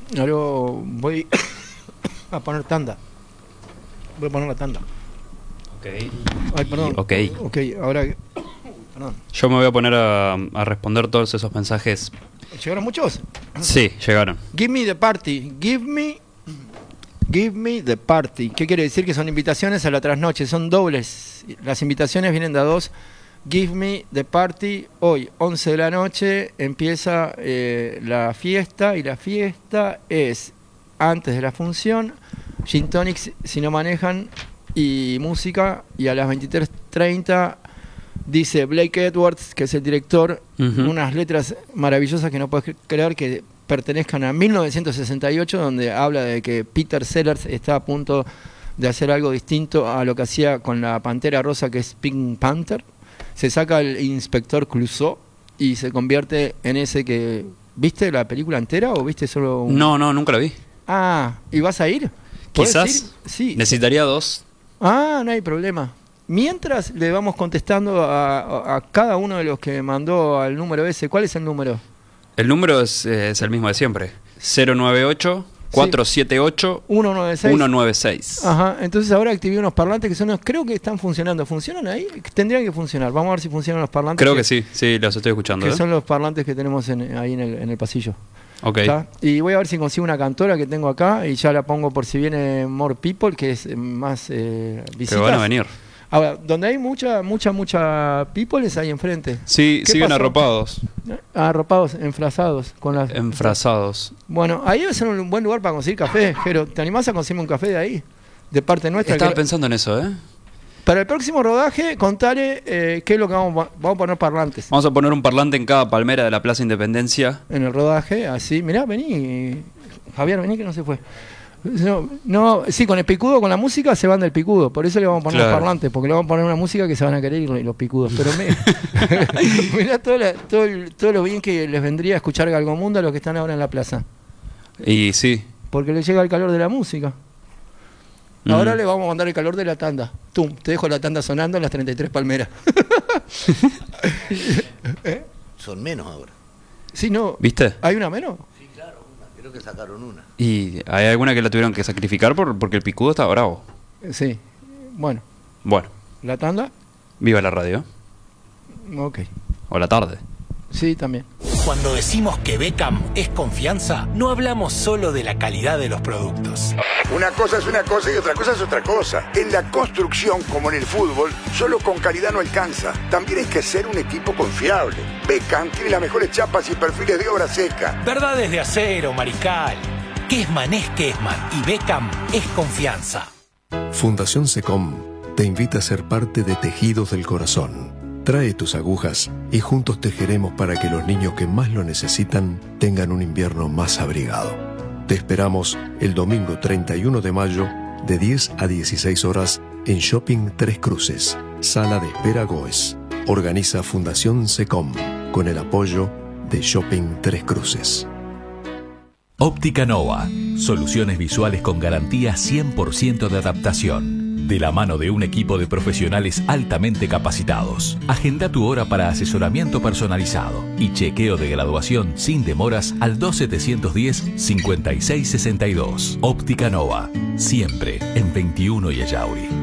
Ahora voy a poner tanda. Voy a poner la tanda. Ok. Ay, perdón. Ok. Ok, ahora... Perdón. Yo me voy a poner a responder todos esos mensajes. ¿Llegaron muchos? Sí, llegaron. Give me the party. Give me the party. ¿Qué quiere decir? Que son invitaciones a la trasnoche. Son dobles. Las invitaciones vienen de a dos. Give me the party. Hoy, 11 de la noche, empieza la fiesta. Y la fiesta es antes de la función. Gin tonics, si no manejan, y música. Y a las 23:30 dice Blake Edwards, que es el director, unas letras maravillosas que no puedes creer que pertenezcan a 1968, donde habla de que Peter Sellers está a punto de hacer algo distinto a lo que hacía con la Pantera Rosa, que es Pink Panther. Se saca el Inspector Clouseau y se convierte en ese que... ¿Viste la película entera o viste solo un... No, nunca la vi. Ah, ¿y vas a ir? Quizás. Sí. Necesitaría dos. Ah, no hay problema. Mientras le vamos contestando a cada uno de los que mandó al número ese. ¿Cuál es el número? El número es el mismo de siempre. 098-478-196. 196. Ajá, entonces ahora activé unos parlantes que son, creo que están funcionando. ¿Funcionan ahí? Tendrían que funcionar. Vamos a ver si funcionan los parlantes. Creo que sí, los estoy escuchando. Que son los parlantes que tenemos ahí en el pasillo. Ok. ¿Está? Y voy a ver si consigo una cantora que tengo acá y ya la pongo por si viene More People, que es más visitas. Que van a venir. Ahora, donde hay mucha people es ahí enfrente. Sí, siguen pasó? arropados. Arropados, enfrazados. Enfrazados. Bueno, ahí debe ser un buen lugar para conseguir café, Jero. ¿Te animás a conseguirme un café de ahí? De parte nuestra. Estaba pensando en eso, Para el próximo rodaje, contale qué es lo que vamos a poner parlantes. Vamos a poner un parlante en cada palmera de la Plaza Independencia. En el rodaje, así. Mirá, vení. Javier, vení que no se fue. Sí, con el picudo, con la música se van del picudo. Por eso le vamos a poner los parlantes, porque le vamos a poner una música que se van a querer ir los picudos. Pero mirá todo lo bien que les vendría a escuchar Galgomundo a los que están ahora en la plaza. Y sí. Porque les llega el calor de la música. Ahora le vamos a mandar el calor de la tanda. Tum, te dejo la tanda sonando en las 33 palmeras. Son menos ahora. Sí, no. ¿Viste? ¿Hay una menos? Sí, claro, una. Creo que sacaron una. Y hay alguna que la tuvieron que sacrificar porque el picudo está bravo. Sí. Bueno. ¿La tanda? Viva la radio. Ok. O la tarde. Sí, también. Cuando decimos que Beckham es confianza, no hablamos solo de la calidad de los productos. Una cosa es una cosa y otra cosa es otra cosa. En la construcción, como en el fútbol, solo con calidad no alcanza. También hay que ser un equipo confiable. Beckham tiene las mejores chapas y perfiles de obra seca. Verdades de acero, Mariscal. Kesman es Kesman y Beckham es confianza. Fundación SECOM te invita a ser parte de Tejidos del Corazón. Trae tus agujas y juntos tejeremos para que los niños que más lo necesitan tengan un invierno más abrigado. Te esperamos el domingo 31 de mayo de 10 a 16 horas en Shopping Tres Cruces, Sala de Espera Goes. Organiza Fundación SECOM con el apoyo de Shopping Tres Cruces. Óptica Nova. Soluciones visuales con garantía 100% de adaptación. De la mano de un equipo de profesionales altamente capacitados. Agenda tu hora para asesoramiento personalizado y chequeo de graduación sin demoras al 2710-5662. Óptica Nova. Siempre en 21 y Ayauri.